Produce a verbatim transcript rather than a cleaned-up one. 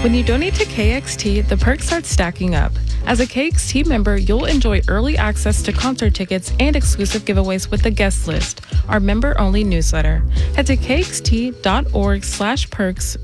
When you donate to K X T, the perks start stacking up. As a K X T member, you'll enjoy early access to concert tickets and exclusive giveaways with the guest list, our member-only newsletter. Head to kxt.org slash perks